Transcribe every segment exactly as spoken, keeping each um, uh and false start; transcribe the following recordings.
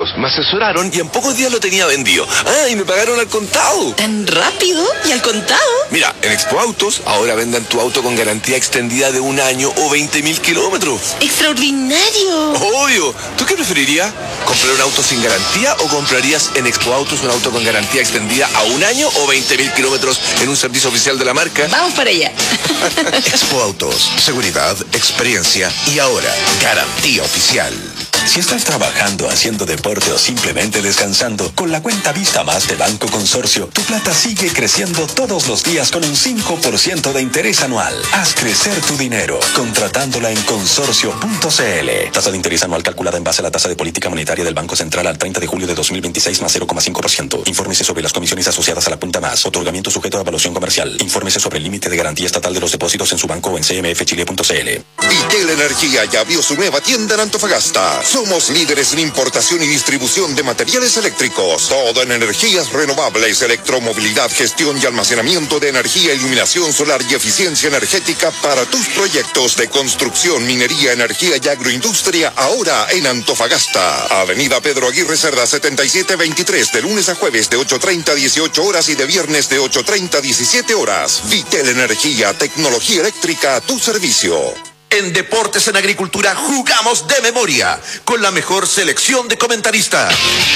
autos. Me asesoraron y en pocos días lo tenía vendido. Ah, y me pagaron al contado. ¿Tan rápido? ¿Y al contado? Mira, en Expo Autos ahora vendan tu auto con garantía extendida de un año o veinte mil kilómetros. ¡Extraordinario! Obvio. ¿Tú qué preferirías? ¿Comprar un auto sin garantía o comprarías en Expo Autos un auto con garantía extendida a un año o veinte mil kilómetros en un servicio oficial de la marca? Vamos para allá. Expo Autos, seguridad, experiencia y ahora, garantía oficial. Si estás trabajando, haciendo deporte o simplemente descansando, con la cuenta Vista Más de Banco Consorcio, tu plata sigue creciendo todos los días con un cinco por ciento de interés anual. Haz crecer tu dinero, contratándola en consorcio punto c l. Tasa de interés anual calculada en base a la tasa de política monetaria del Banco Central al treinta de julio de dos mil veintiséis más cero coma cinco por ciento. Infórmese sobre las comisiones asociadas a la cuenta Más. Otorgamiento sujeto a evaluación comercial. Infórmese sobre el límite de garantía estatal de los depósitos en su banco o en c m f chile punto c l. Vitel Energía ya abrió su nueva tienda en Antofagasta. Somos líderes en importación y distribución de materiales eléctricos. Todo en energías renovables, electromovilidad, gestión y almacenamiento de energía, iluminación solar y eficiencia energética para tus proyectos de construcción, minería, energía y agroindustria. Ahora en Antofagasta. Avenida Pedro Aguirre Cerda setenta y siete veintitrés, de lunes a jueves de ocho treinta a dieciocho horas y de viernes de ocho treinta a diecisiete horas. Vitel Energía, tecnología eléctrica a tu servicio. En Deportes en Agricultura jugamos de memoria, con la mejor selección de comentaristas.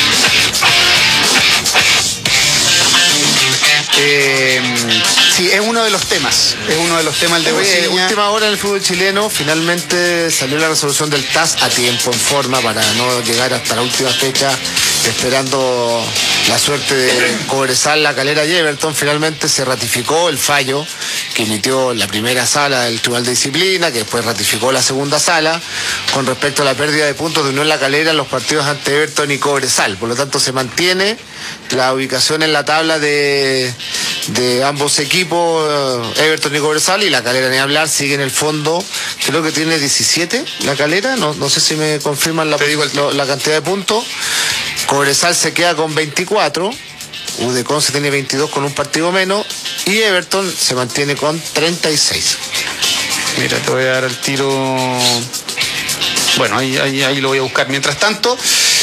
Eh, sí, es uno de los temas, es uno de los temas de Oye, última hora en el fútbol chileno, finalmente salió la resolución del T A S a tiempo, en forma, para no llegar hasta la última fecha esperando la suerte de Cobresal, La Calera y Everton. Finalmente se ratificó el fallo que emitió la primera sala del Tribunal de Disciplina, que después ratificó la segunda sala, con respecto a la pérdida de puntos de Unión La Calera en los partidos ante Everton y Cobresal. Por lo tanto, se mantiene la ubicación en la tabla de, de ambos equipos, Everton y Cobresal, y La Calera, ni hablar, sigue en el fondo. Creo que tiene diecisiete La Calera, no, no sé si me confirman la, la, la cantidad de puntos. Cobresal se queda con veinticuatro, U D Conce tiene veintidós con un partido menos, y Everton se mantiene con treinta y seis. Mira, te voy a dar el tiro. Bueno, ahí, ahí, ahí lo voy a buscar. Mientras tanto,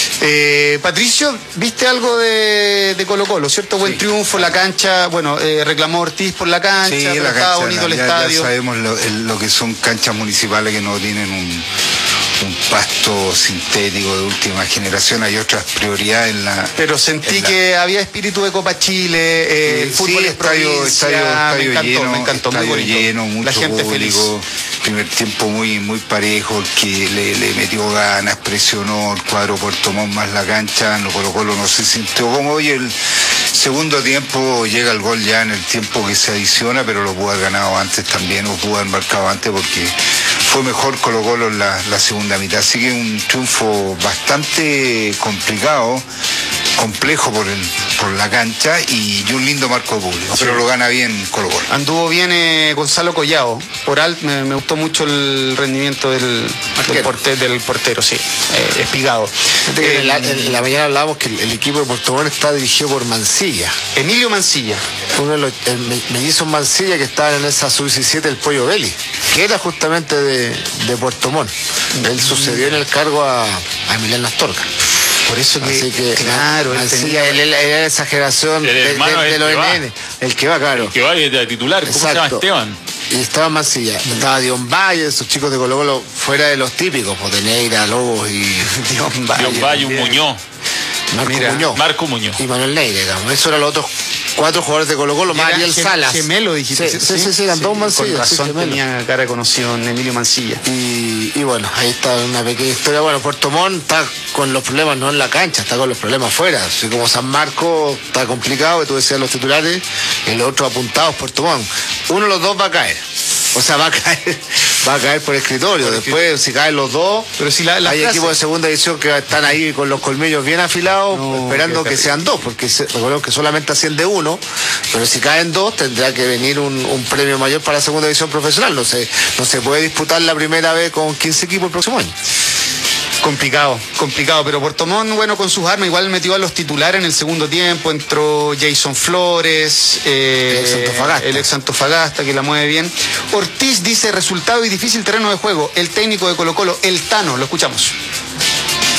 eh, Patricio, ¿viste algo de, de Colo Colo, cierto? Buen sí. triunfo, la cancha, bueno, eh, reclamó Ortiz por la cancha, sí, pero la estaba cancha, bonito la, el ya, estadio. Ya sabemos lo, el, lo que son canchas municipales que no tienen un... un pasto sintético de última generación. Hay otras prioridades en la... Pero sentí en la... que había espíritu de Copa Chile, eh, el fútbol sí, es provincia, estadio, estadio, me encantó, lleno, me encantó, estadio muy bonito. lleno, mucho la gente público, feliz. Primer tiempo muy muy parejo, el que le, le metió ganas, presionó el cuadro Puerto Montt más la cancha, no Colo Colo no se sintió cómodo, y el segundo tiempo llega el gol ya en el tiempo que se adiciona, pero lo pudo haber ganado antes también, o pudo haber marcado antes, porque fue mejor Colo Colo en la, la segunda mitad. Así que un triunfo bastante complicado, complejo por el por la cancha, y, y un lindo marco público, sí. Pero lo gana bien Colo Colo. Anduvo bien eh, Gonzalo Collao. Por alt me, me gustó mucho el rendimiento del, del, porte, del portero, sí, eh, espigado. Eh, en, la, en la mañana hablábamos que el, el equipo de Puerto Montt está dirigido por Mancilla. Emilio Mancilla. Uno de los mellizos Mancilla que estaba en esa sub diecisiete, el Pollo Belli, que era justamente de, de Puerto Montt. Él sucedió en el cargo a, a Emiliano Astorga. Por eso que, Así que claro, él tenía... él, él, él era esa generación de, de, de, de los N N, el que va, claro. El que va de titular, ¿cómo Exacto. se llama? Esteban. Y estaba Mancilla, estaba Dion Valle, esos chicos de Colo Colo, fuera de los típicos, Poteneira, Lobos y Dion Valle. Dion Valle, un Muñoz. Marco Mira, Muñoz. Marco Muñoz. Y Manuel Neira, digamos. Eso eran los otros cuatro jugadores de Colo Colo, más Ariel Salas. Gemelo, dijiste. Sí, sí, sí, sí, eran sí, dos Mancillas. Con razón sí, tenía cara de conocido en Emilio Mancilla. Y, y bueno, ahí está una pequeña historia. Bueno, Puerto Montt está con los problemas no en la cancha, está con los problemas afuera. Así como San Marcos está complicado, que tú decías los titulares, y los otros apuntados, Puerto Montt. Uno de los dos va a caer. O sea, va a caer, va a caer por escritorio. Por Después, escritorio. Si caen los dos, pero si la, la hay frase... equipos de segunda división que están ahí con los colmillos bien afilados, no, esperando que sean dos, porque se, recordemos que solamente asciende uno, pero si caen dos, tendrá que venir un, un premio mayor para la segunda división profesional. No se, no se puede disputar la primera vez con quince equipos el próximo año. Complicado, complicado, pero Puerto Montt, bueno, con sus armas igual metió a los titulares en el segundo tiempo, entró Jason Flores, eh, el ex Antofagasta. el ex Antofagasta, que la mueve bien. Ortiz dice resultado y difícil terreno de juego, el técnico de Colo Colo, el Tano, lo escuchamos.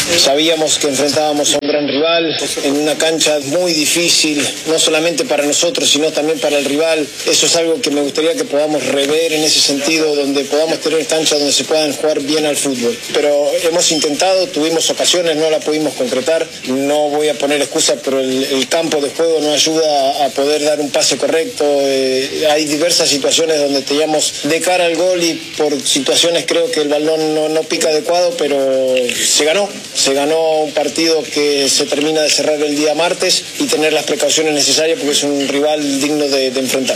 Sabíamos que enfrentábamos a un gran rival en una cancha muy difícil, no solamente para nosotros, sino también para el rival. Eso es algo que me gustaría que podamos rever en ese sentido, donde podamos tener canchas donde se puedan jugar bien al fútbol. Pero hemos intentado, tuvimos ocasiones, no la pudimos concretar. No voy a poner excusa, pero el, el campo de juego no ayuda a poder dar un pase correcto. Eh, hay diversas situaciones donde teníamos de cara al gol y por situaciones creo que el balón no, no pica adecuado, pero se ganó. Se ganó un partido que se termina de cerrar el día martes y tener las precauciones necesarias porque es un rival digno de, de enfrentar.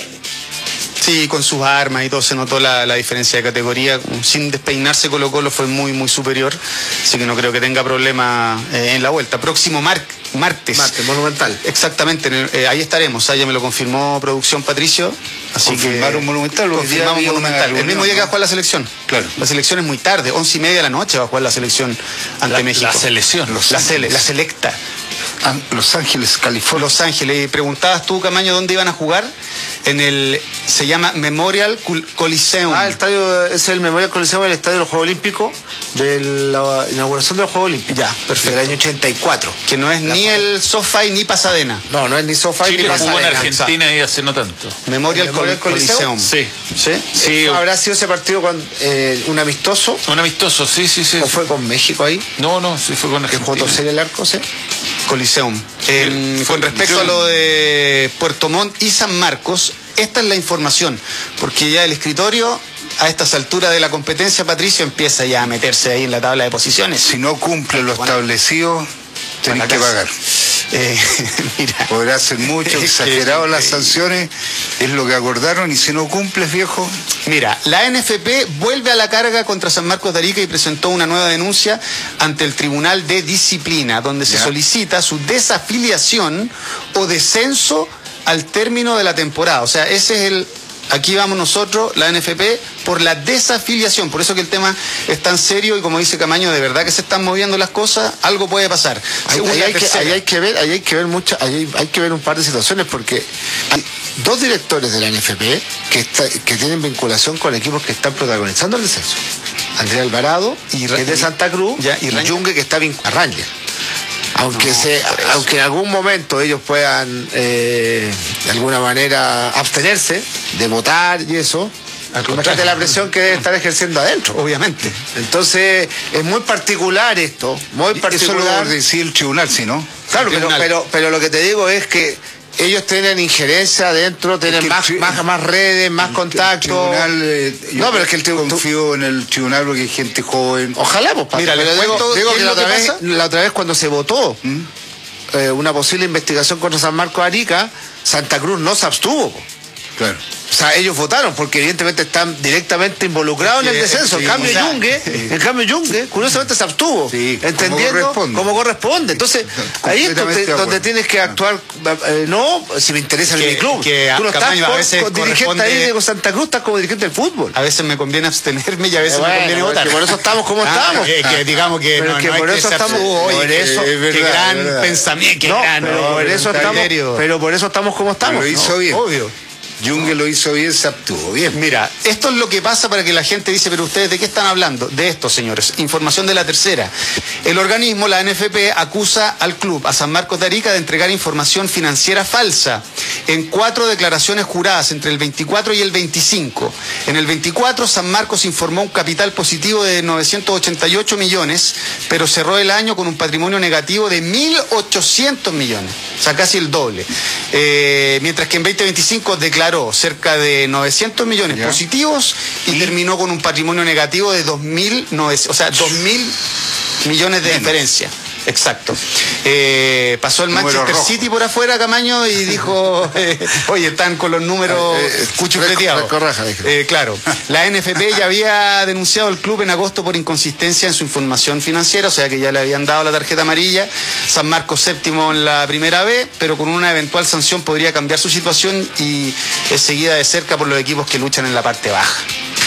Sí, con sus armas y todo se notó la, la diferencia de categoría. Sin despeinarse, Colo Colo fue muy, muy superior. Así que no creo que tenga problema eh, en la vuelta. Próximo mar martes. Martes, Monumental. Exactamente, en el, eh, ahí estaremos. Ah, ya me lo confirmó producción Patricio. Así confirmaron que, Monumental. Confirmamos Monumental. Reunión, el mismo día que va a jugar la selección. Claro. La selección es muy tarde, once y media de la noche va a jugar la selección ante la, México. La selección. Los la, sele, la selecta. Los Ángeles, California. Los Ángeles. Y preguntabas tú, Camaño, ¿dónde iban a jugar? En el, se llama Memorial Coliseum. Ah, el estadio, es el Memorial Coliseum, el estadio de los Juegos Olímpicos, de la inauguración de los Juegos Olímpicos. Ya, perfecto. Del año ochenta y cuatro. Que no es la ni el SoFi ni Pasadena. No, no es ni SoFi Chile ni Pasadena. jugó en Argentina ahí hace no tanto. Memorial, Memorial Coliseum. Coliseum. Sí. ¿Sí? Sí. ¿Habrá sido ese partido con eh, un amistoso? Un amistoso, sí, sí, sí. ¿O fue con México ahí? No, no, sí fue con ¿Que Argentina. jugó Torcel el arco, sí? Coliseum. Eh, con respecto a lo de Puerto Montt y San Marcos, esta es la información, porque ya el escritorio a estas alturas de la competencia, Patricio, empieza ya a meterse ahí en la tabla de posiciones. Si no cumple lo establecido, tenés que pagar. Eh, mira. Podrá ser mucho, exagerado las sanciones, es lo que acordaron, y si no cumples, viejo. Mira, la N F P vuelve a la carga contra San Marcos de Arica y presentó una nueva denuncia ante el Tribunal de Disciplina, donde se ya. solicita su desafiliación o descenso al término de la temporada. O sea, ese es el... Aquí vamos nosotros, la N F P, por la desafiliación. Por eso que el tema es tan serio y como dice Camaño, de verdad que se están moviendo las cosas, algo puede pasar. Ahí, ahí, hay, que, ahí hay que ver, ahí hay que ver mucho, ahí hay, hay que ver un par de situaciones, porque hay dos directores de la N F P que, está, que tienen vinculación con equipos que están protagonizando el descenso. Andrea Alvarado, y, que es de Santa Cruz, ya, y, y Yungue, que está vinculado a Ranger. Aunque, no, se, aunque en algún momento ellos puedan eh, de alguna manera abstenerse de votar y eso, imagínate la presión que debe estar ejerciendo adentro. Obviamente. Entonces es muy particular esto, muy particular. Eso lo decía el tribunal, ¿sí, no? Claro, pero, pero, pero lo que te digo es que ellos tienen injerencia adentro, tienen es más, más, más redes, más contactos. Eh, no, pero es que el tribunal. Confío en el tribunal porque hay gente joven. Ojalá, pues, mira, pero digo, digo que, la otra, que vez, la otra vez cuando se votó ¿Mm? eh, una posible investigación contra San Marcos de Arica, Santa Cruz no se abstuvo. Po. Claro. O sea, ellos votaron porque evidentemente están directamente involucrados sí, en el descenso. Sí, en cambio, o sea, Yungue, sí. en cambio Yungue, curiosamente se abstuvo, sí, entendiendo como corresponde. Como corresponde. Entonces, ahí es donde, donde tienes que actuar, eh, no, si me interesa que, mi club. Que Tú no estás por, con dirigente ahí de Santa Cruz, estás como dirigente del fútbol. A veces me conviene abstenerme y a veces eh, bueno, me conviene votar. Por eso estamos como ah, estamos. Que, que digamos que, pero no, que no por eso estamos. Por eso, qué gran pensamiento, qué gran. Por eso estamos. Pero por eso estamos como estamos. Lo hizo bien. Obvio. Yungue lo hizo bien, se abstuvo bien. Mira, esto es lo que pasa para que la gente dice, pero ustedes ¿de qué están hablando? De esto, señores. Información de la tercera. El organismo, la N F P, acusa al club, a San Marcos de Arica, de entregar información financiera falsa en cuatro declaraciones juradas entre el veinticuatro y el veinticinco. En el veinticuatro, San Marcos informó un capital positivo de novecientos ochenta y ocho millones, pero cerró el año con un patrimonio negativo de mil ochocientos millones. O sea, casi el doble. Eh, mientras que en veinte veinticinco declaró cerca de novecientos millones ya. positivos y, y terminó con un patrimonio negativo de dos mil, o sea, dos mil millones de Menos. diferencia. Exacto. Eh, pasó el Número Manchester rojo. City por afuera, Camaño, y dijo, eh, oye, están con los números eh, cuchufleteados. Eh, claro. La N F P ya había denunciado al club en agosto por inconsistencia en su información financiera, o sea que ya le habían dado la tarjeta amarilla. San Marcos séptimo en la primera B, pero con una eventual sanción podría cambiar su situación y es seguida de cerca por los equipos que luchan en la parte baja.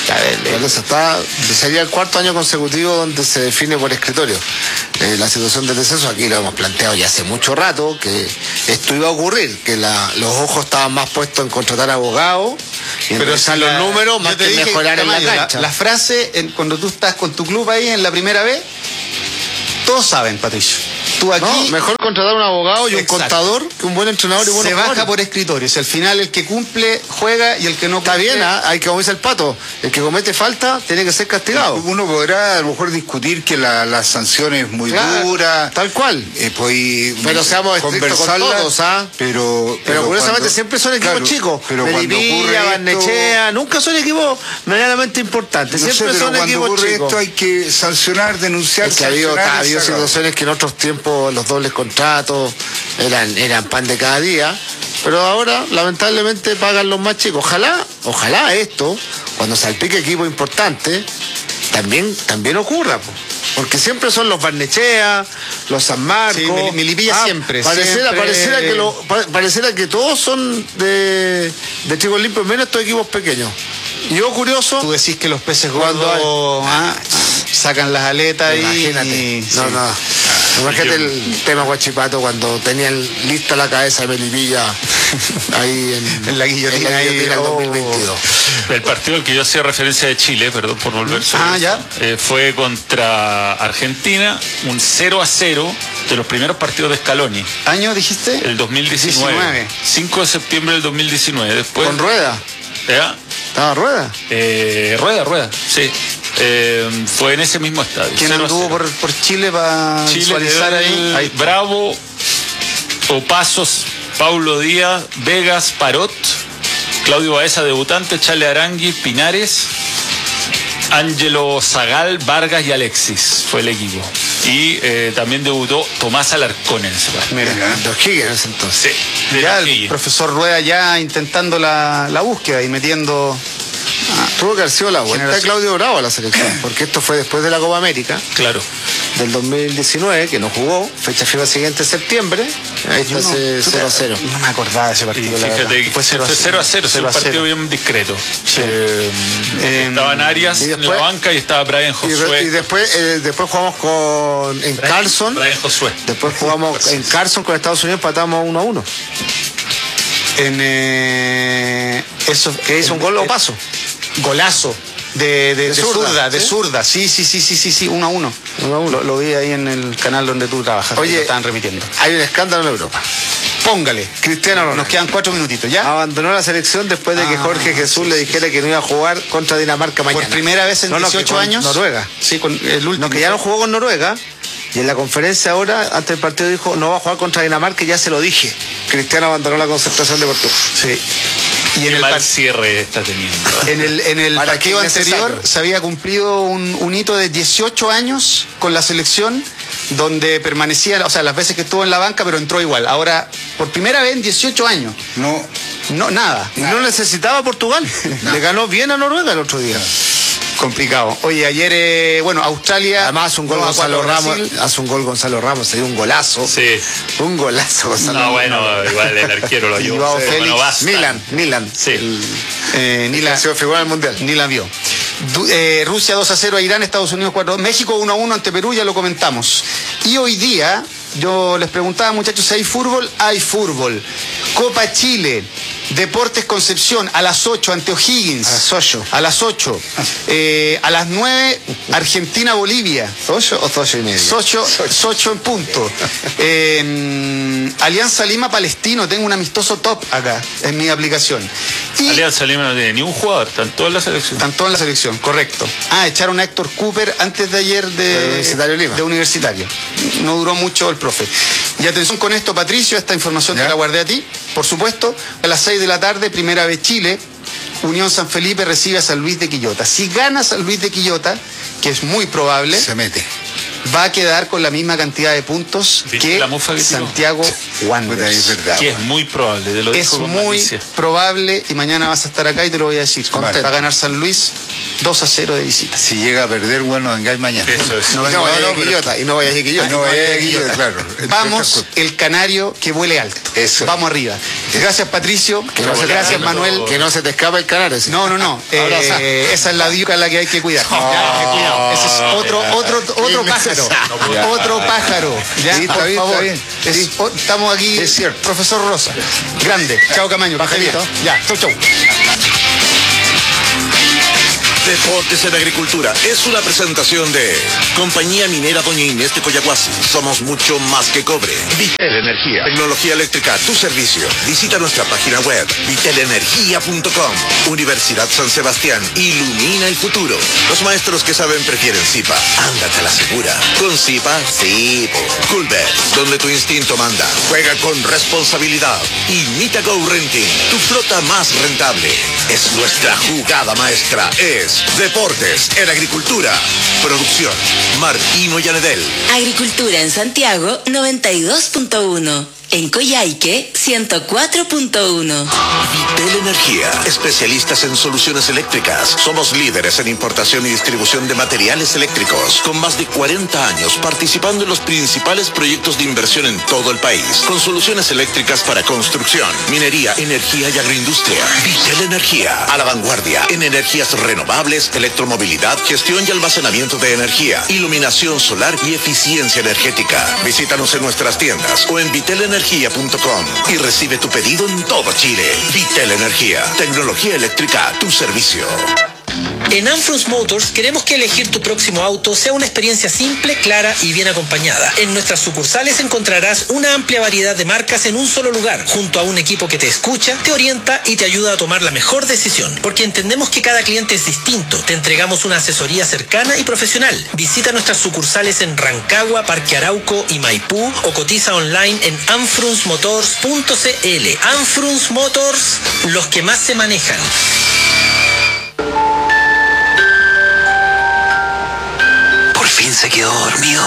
Está, sería el cuarto año consecutivo donde se define por escritorio eh, la situación del descenso. Aquí lo hemos planteado ya hace mucho rato que esto iba a ocurrir, que la, los ojos estaban más puestos en contratar abogados y en pero si los la, números más que mejorar en la cancha. La, la frase, en, cuando tú estás con tu club ahí en la primera vez, Todos saben, Patricio. Tú aquí... No, mejor contratar un abogado y un Exacto. contador que un buen entrenador y buenos Se jugadores. baja por escritorio. Si al final el que cumple juega y el que no Está cumple... bien, ¿ah? Hay que, como dice el Pato, el que comete falta tiene que ser castigado. Uno podrá a lo mejor discutir que la, la sanción es muy Claro, dura. tal cual. Eh, pues, Pero seamos estrictos con conversarla, todos, ¿ah? Pero, Pero curiosamente cuando- siempre son equipos claro, chicos. Pero cuando ocurre Melipilla, esto- Barnechea, nunca son equipos medianamente importantes. No sé, Siempre pero son cuando equipos ocurre chicos. esto hay que sancionar, denunciar. Es que ha habido, sancionar, ha habido se acabó. situaciones que en otros tiempos los dobles contratos eran, eran pan de cada día, pero ahora lamentablemente pagan los más chicos. Ojalá, ojalá esto, cuando salpique equipo importante, también, también ocurra, po. Porque siempre son los Barnechea, los San Marcos. Sí, Mil- Milipilla siempre, Pareciera, siempre. pareciera, que lo, pa- pareciera que todos son de, de chicos limpios, menos estos equipos pequeños. Y yo curioso. Tú decís que los peces Cuando gordos ah, sacan las aletas ahí Imagínate. y... No, sí. no. Imagínate el tema Guachipato cuando tenían lista la cabeza de Melipilla ahí en, En la guillotina en la ahí, guillotina del oh. dos mil veintidós. El partido al que yo hacía referencia de Chile, perdón por volver sobre Ah, eso, ya. eh, fue contra Argentina, un cero a cero de los primeros partidos de Scaloni, ¿Año dijiste? el dos mil diecinueve. diecinueve. cinco de septiembre del dos mil diecinueve. Después, Con Rueda. ¿Ya? ¿Estaba Rueda? Eh, rueda, rueda, sí. Eh, fue en ese mismo estadio. ¿Quién cero a anduvo cero. por, por Chile para Chile visualizar quedó ahí? el Ahí está. Bravo, Opasos, Paulo Díaz, Vegas, Parot, Claudio Baeza, debutante, Chale Arangui, Pinares, Ángelo Zagal, Vargas y Alexis fue el equipo. Y eh, también debutó Tomás Alarcón en ese partido. Mira, De O'Higgins en ese entonces. Sí, de ya el Trujillo. profesor Rueda ya intentando la, la búsqueda y metiendo... Tuvo que haber sido la vuelta de Generación. Claudio Bravo a la selección, porque esto fue después de la Copa América Claro. del dos mil diecinueve, que no jugó, fecha FIFA siguiente septiembre, ahí está Yo no- ese puta, cero a cero. No me acordaba de ese Y partido, la fíjate verdad. que fue cero a cero, fue un partido bien discreto. Eh, Eh, estaban Arias y en después- la banca y estaba Brian Y, re- Josué. y después, eh, después jugamos con en Brian- Carson, Brian Josué. después jugamos en Carson con Estados Unidos, empatamos uno a uno. En, eh, eso, Que hizo un gol o eh, paso. Golazo. De, de, De de zurda, zurda, de ¿sí? zurda. Sí, sí, sí, sí, sí, sí, uno a uno. Uno a uno. Lo, lo vi ahí en el canal donde tú trabajas. Oye, lo estaban repitiendo. Hay un escándalo en Europa. Póngale. Cristiano Ronaldo Nos quedan cuatro minutitos, ¿ya? abandonó la selección después de que Ah, Jorge Jesús le dijera que no iba a jugar contra Dinamarca mañana. Por primera vez en No, no, que dieciocho con años. Noruega. Sí, con el último. No, que ya no jugó con Noruega. Y en la conferencia ahora, antes del partido, dijo, no va a jugar contra Dinamarca, y ya se lo dije. Cristiano abandonó la concentración de Portugal. Sí. Y Qué en el, mal par- cierre está teniendo. en el, en el Para partido que es anterior necesario. se había cumplido un, un hito de dieciocho años con la selección, donde permanecía, o sea, las veces que estuvo en la banca, pero entró igual. Ahora, por primera vez en dieciocho años. No, No, nada. Y no necesitaba Portugal. Le ganó bien a Noruega el otro día. Complicado. Oye, ayer, eh, bueno, Australia. Además, hace un gol dos a Gonzalo cuatro Ramos. Brasil. Hace un gol Gonzalo Ramos, se dio un golazo. Sí. Un golazo, Gonzalo No, Ramos. bueno, igual el arquero lo Y ayudó. Joao Sí, Félix, bueno, basta. Milan, Milan. Sí. Eh, ni La la, sido figura del Mundial. ni la vio. Du- eh, Rusia dos a cero a Irán, Estados Unidos cuatro a dos. México uno a uno ante Perú, ya lo comentamos. Y hoy día, yo les preguntaba, muchachos, si hay fútbol, hay fútbol. Copa Chile, Deportes Concepción, a las ocho ante O'Higgins. A las ocho. A las ocho. Eh, a las nueve, Argentina-Bolivia. ¿Ocho o ocho y medio? Socho, Socho en punto. Eh, Alianza Lima Palestino, tengo un amistoso top acá en mi aplicación. Y Alianza Lima no tiene ni un jugador, están todos en la selección. están todos en la selección, correcto. Ah, echaron a Héctor Cooper antes de ayer de, De Universitario Lima. de Universitario. No duró mucho el profe. Y atención con esto, Patricio, esta información ¿Ya? te la guardé a ti, por supuesto. A las seis de la tarde, primera vez Chile, Unión San Felipe recibe a San Luis de Quillota. Si gana San Luis de Quillota, que es muy probable, se mete. va a quedar con la misma cantidad de puntos ¿Viste que la mufa que tiró? Santiago Puta, Wanderers. es verdad. Que es muy probable, te lo Es dijo con muy malicia. probable, y mañana vas a estar acá y te lo voy a decir. Vale. Va a ganar San Luis dos a cero de visita. Si llega a perder, bueno, vengáis mañana. Eso es. No, No, no, vaya no, a Quillota. Y no vaya a Quillota. No, vaya a Quillota, claro. Vamos, el canario que vuele alto. Eso. Vamos arriba. Gracias, Patricio. Que no se te Gracias, escape- Manuel. Que no se te escape el canario. ese. No, no, no. Abraza. Eh, esa es la diuca a la que hay que cuidar. Ya, eh, cuidado. Ese es otro, otro, otro pájaro. Ya. Otro pájaro. Ya, Sí, está por bien, favor. está bien. Es- Sí. o- estamos aquí. Es cierto. Profesor Rosa. Grande. Chao, Camaño. que esté bien. Pajarito. Ya, chau, chau. Deportes en Agricultura es una presentación de Compañía Minera Doña Inés de Coyahuasi. Somos mucho más que cobre. Vitel Energía. Tecnología eléctrica a tu servicio. Visita nuestra página web vitel energía punto com. Universidad San Sebastián. Ilumina el futuro. Los maestros que saben prefieren Zipa. Ándate a la segura. Con Zipa, sí. Culver, donde tu instinto manda. Juega con responsabilidad. Y Mitago Renting, tu flota más rentable. Es nuestra jugada maestra. Es Deportes en Agricultura. Producción Martino Yanedel. Agricultura en Santiago noventa y dos punto uno. En Coyhaique ciento cuatro punto uno. Vitel Energía, especialistas en soluciones eléctricas. Somos líderes en importación y distribución de materiales eléctricos, con más de cuarenta años participando en los principales proyectos de inversión en todo el país, con soluciones eléctricas para construcción, minería, energía y agroindustria. Vitel Energía, a la vanguardia en energías renovables, electromovilidad, gestión y almacenamiento de energía, iluminación solar y eficiencia energética. Visítanos en nuestras tiendas o en vitel energía punto com y recibe tu pedido en todo Chile. Vitel Energía, tecnología eléctrica a tu servicio. En Anfrus Motors queremos que elegir tu próximo auto sea una experiencia simple, clara y bien acompañada. En nuestras sucursales encontrarás una amplia variedad de marcas en un solo lugar, junto a un equipo que te escucha, te orienta y te ayuda a tomar la mejor decisión. Porque entendemos que cada cliente es distinto. Te entregamos una asesoría cercana y profesional. Visita nuestras sucursales en Rancagua, Parque Arauco y Maipú o cotiza online en anfrus motors punto c l. Anfrus Motors, los que más se manejan. Por fin se quedó dormido.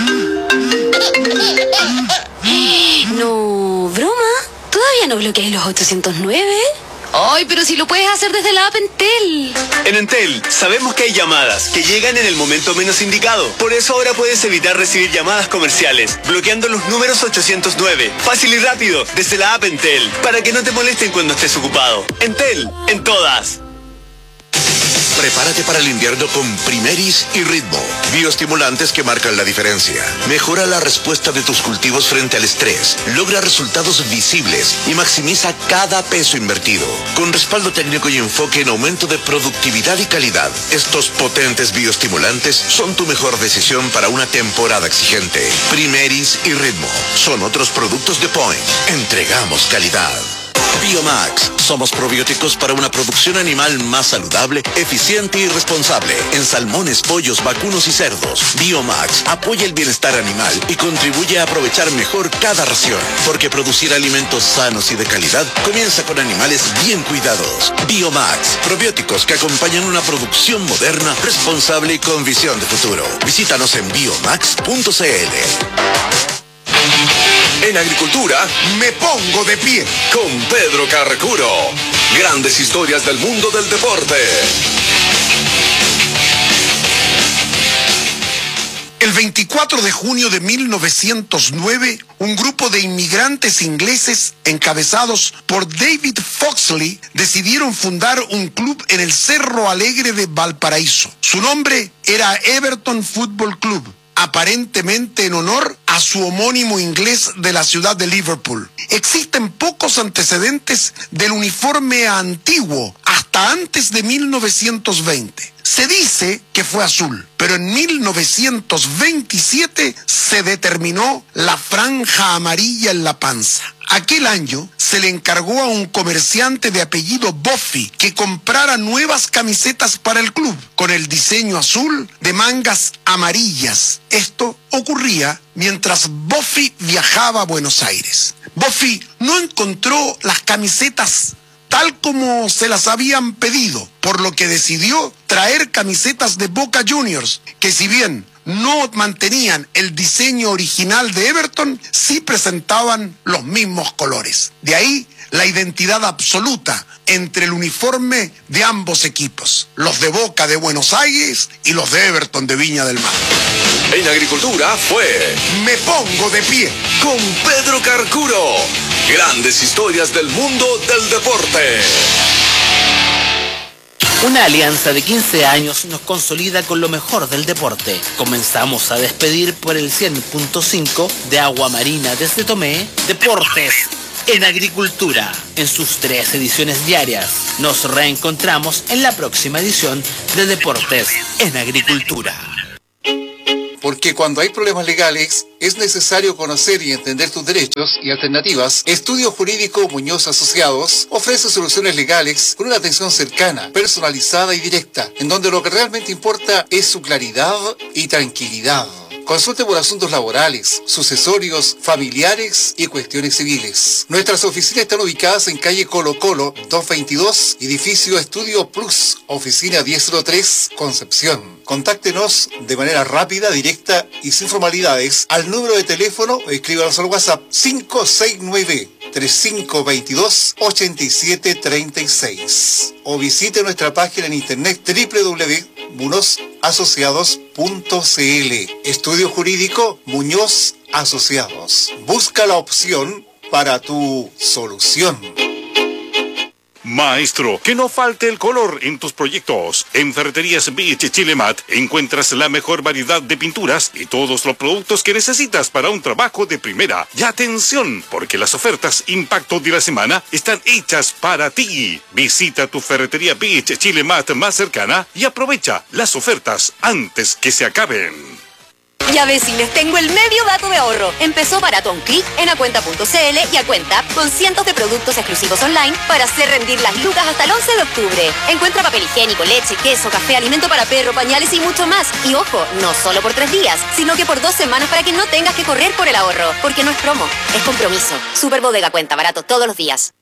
No, broma. ¿Todavía no bloqueas los ochocientos nueve? Ay, pero si lo puedes hacer desde la app Entel. En Entel sabemos que hay llamadas que llegan en el momento menos indicado. Por eso ahora puedes evitar recibir llamadas comerciales, bloqueando los números ochocientos nueve. Fácil y rápido, desde la app Entel, para que no te molesten cuando estés ocupado. Entel, en todas. Prepárate para el invierno con Primeris y Ritmo, bioestimulantes que marcan la diferencia. Mejora la respuesta de tus cultivos frente al estrés, logra resultados visibles y maximiza cada peso invertido. Con respaldo técnico y enfoque en aumento de productividad y calidad, estos potentes bioestimulantes son tu mejor decisión para una temporada exigente. Primeris y Ritmo son otros productos de Point. Entregamos calidad. Biomax. Somos probióticos para una producción animal más saludable, eficiente y responsable. En salmones, pollos, vacunos y cerdos. Biomax apoya el bienestar animal y contribuye a aprovechar mejor cada ración. Porque producir alimentos sanos y de calidad comienza con animales bien cuidados. Biomax. Probióticos que acompañan una producción moderna, responsable y con visión de futuro. Visítanos en biomax punto c l. En Agricultura, me pongo de pie con Pedro Carcuro. Grandes historias del mundo del deporte. El veinticuatro de junio de mil novecientos nueve, un grupo de inmigrantes ingleses encabezados por David Foxley decidieron fundar un club en el Cerro Alegre de Valparaíso. Su nombre era Everton Football Club, aparentemente en honor a su homónimo inglés de la ciudad de Liverpool. Existen pocos antecedentes del uniforme antiguo hasta antes de mil novecientos veinte. Se dice que fue azul, pero en mil novecientos veintisiete se determinó la franja amarilla en la panza. Aquel año se le encargó a un comerciante de apellido Buffy que comprara nuevas camisetas para el club con el diseño azul de mangas amarillas. Esto ocurría mientras Buffy viajaba a Buenos Aires. Buffy no encontró las camisetas tal como se las habían pedido, por lo que decidió traer camisetas de Boca Juniors, que si bien no mantenían el diseño original de Everton, sí presentaban los mismos colores. De ahí la identidad absoluta entre el uniforme de ambos equipos, los de Boca de Buenos Aires y los de Everton de Viña del Mar. En Agricultura fue Me Pongo de Pie con Pedro Carcuro. Grandes historias del mundo del deporte. Una alianza de quince años nos consolida con lo mejor del deporte. Comenzamos a despedir por el cien punto cinco de Agua Marina desde Tomé, Deportes en Agricultura, en sus tres ediciones diarias. Nos reencontramos en la próxima edición de Deportes en Agricultura. Porque cuando hay problemas legales, es necesario conocer y entender tus derechos y alternativas. Estudio Jurídico Muñoz Asociados ofrece soluciones legales con una atención cercana, personalizada y directa, en donde lo que realmente importa es su claridad y tranquilidad. Consulte por asuntos laborales, sucesorios, familiares y cuestiones civiles. Nuestras oficinas están ubicadas en calle Colo Colo, doscientos veintidós, edificio Estudio Plus, oficina diez cero tres, Concepción. Contáctenos de manera rápida, directa y sin formalidades al número de teléfono o escríbanos al WhatsApp cinco seis nueve, tres cinco dos dos, ocho siete tres seis o visite nuestra página en internet doble u doble u doble u punto muñoz asociados punto c l. Estudio Jurídico Muñoz Asociados. Busca la opción para tu solución. Maestro, que no falte el color en tus proyectos. En Ferreterías Beach Chilemat encuentras la mejor variedad de pinturas y todos los productos que necesitas para un trabajo de primera. Y atención, porque las ofertas Impacto de la semana están hechas para ti. Visita tu Ferretería Beach Chilemat más cercana y aprovecha las ofertas antes que se acaben. Ya ves, les tengo el medio dato de ahorro. Empezó barato a un clic en acuenta punto c l y Acuenta con cientos de productos exclusivos online para hacer rendir las lucas hasta el once de octubre. Encuentra papel higiénico, leche, queso, café, alimento para perro, pañales y mucho más. Y ojo, no solo por tres días, sino que por dos semanas para que no tengas que correr por el ahorro. Porque no es promo, es compromiso. Super Bodega Cuenta, barato todos los días.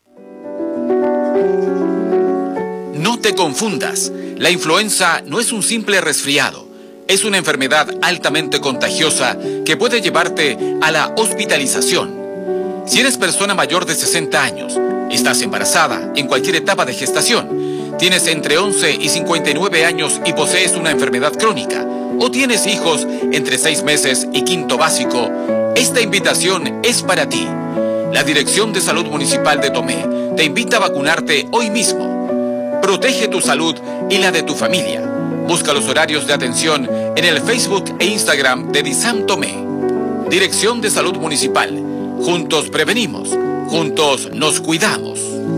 No te confundas. La influenza no es un simple resfriado. Es una enfermedad altamente contagiosa que puede llevarte a la hospitalización. Si eres persona mayor de sesenta años, estás embarazada en cualquier etapa de gestación, tienes entre once y cincuenta y nueve años y posees una enfermedad crónica, o tienes hijos entre seis meses y quinto básico, esta invitación es para ti. La Dirección de Salud Municipal de Tomé te invita a vacunarte hoy mismo. Protege tu salud y la de tu familia. Busca los horarios de atención en el Facebook e Instagram de DISAM Tomé. Dirección de Salud Municipal. Juntos prevenimos. Juntos nos cuidamos.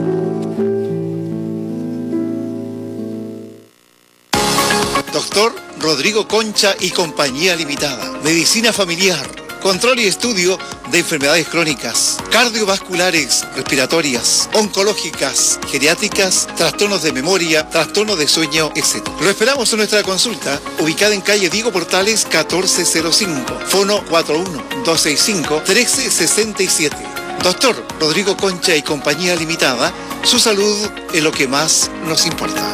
Doctor Rodrigo Concha y Compañía Limitada. Medicina familiar. Control y estudio de enfermedades crónicas, cardiovasculares, respiratorias, oncológicas, geriátricas, trastornos de memoria, trastornos de sueño, etcétera. Lo esperamos en nuestra consulta, ubicada en calle Diego Portales catorce cero cinco, fono cuatro uno, dos seis cinco, uno tres seis siete. Doctor Rodrigo Concha y Compañía Limitada, su salud es lo que más nos importa.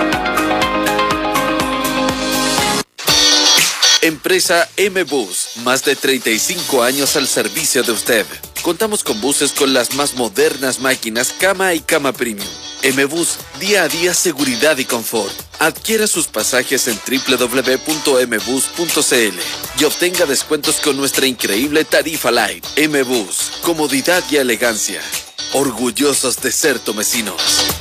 Empresa M-Bus, más de treinta y cinco años al servicio de usted. Contamos con buses con las más modernas máquinas cama y cama premium. M-Bus, día a día seguridad y confort. Adquiera sus pasajes en doble u doble u doble u punto m bus punto c l y obtenga descuentos con nuestra increíble tarifa Light. M-Bus, comodidad y elegancia. Orgullosos de ser tomecinos.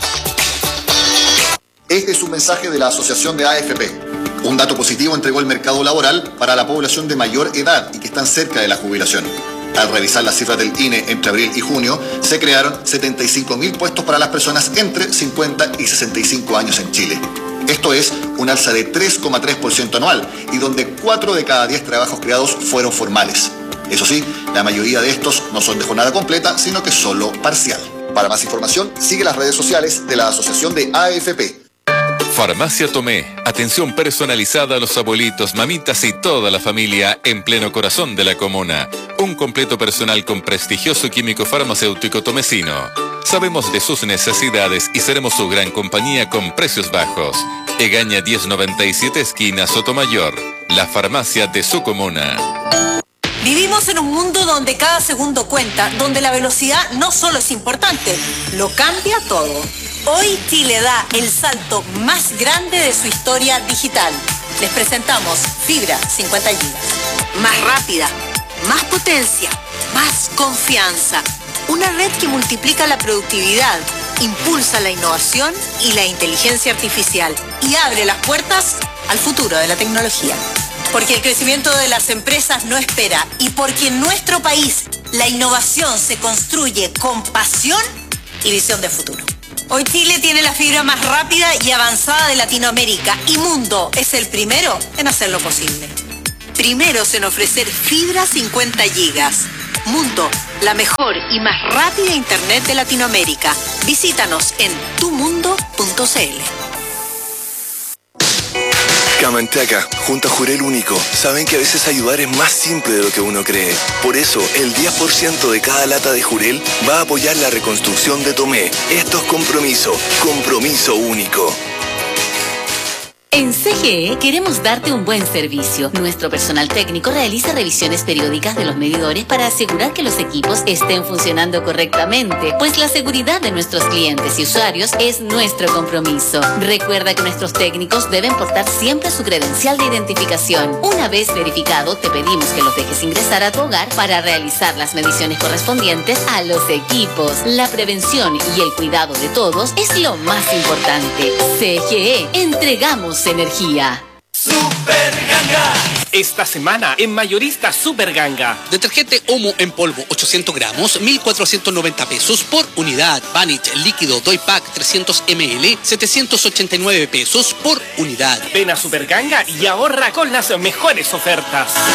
Este es un mensaje de la Asociación de A F P. Un dato positivo entregó el mercado laboral para la población de mayor edad y que están cerca de la jubilación. Al revisar las cifras del I N E entre abril y junio, se crearon setenta y cinco mil puestos para las personas entre cincuenta y sesenta y cinco años en Chile. Esto es un alza de tres coma tres por ciento anual y donde cuatro de cada diez trabajos creados fueron formales. Eso sí, la mayoría de estos no son de jornada completa, sino que solo parcial. Para más información, sigue las redes sociales de la Asociación de A F P. Farmacia Tomé, atención personalizada a los abuelitos, mamitas y toda la familia en pleno corazón de la comuna. Un completo personal con prestigioso químico farmacéutico tomecino. Sabemos de sus necesidades y seremos su gran compañía con precios bajos. Egaña diez noventa y siete, esquina Sotomayor, la farmacia de su comuna. Vivimos en un mundo donde cada segundo cuenta, donde la velocidad no solo es importante, lo cambia todo. Hoy Chile da el salto más grande de su historia digital. Les presentamos Fibra cincuenta gigas. Más rápida, más potencia, más confianza. Una red que multiplica la productividad, impulsa la innovación y la inteligencia artificial y abre las puertas al futuro de la tecnología. Porque el crecimiento de las empresas no espera y porque en nuestro país la innovación se construye con pasión y visión de futuro. Hoy Chile tiene la fibra más rápida y avanzada de Latinoamérica y Mundo es el primero en hacerlo posible. Primeros en ofrecer fibra cincuenta gigas. Mundo, la mejor y más rápida internet de Latinoamérica. Visítanos en tu mundo punto c l. Camanchaca, junto a Jurel Único, saben que a veces ayudar es más simple de lo que uno cree. Por eso, el diez por ciento de cada lata de Jurel va a apoyar la reconstrucción de Tomé. Esto es compromiso, compromiso único. En C G E queremos darte un buen servicio. Nuestro personal técnico realiza revisiones periódicas de los medidores para asegurar que los equipos estén funcionando correctamente, pues la seguridad de nuestros clientes y usuarios es nuestro compromiso. Recuerda que nuestros técnicos deben portar siempre su credencial de identificación. Una vez verificado, te pedimos que los dejes ingresar a tu hogar para realizar las mediciones correspondientes a los equipos. La prevención y el cuidado de todos es lo más importante. C G E, entregamos energía. Super Ganga. Esta semana en Mayorista Super Ganga. Detergente Omo en polvo ochocientos gramos, mil cuatrocientos noventa pesos por unidad. Vanish líquido Doypack trescientos mililitros, setecientos ochenta y nueve pesos por unidad. Ven a Super Ganga y ahorra con las mejores ofertas.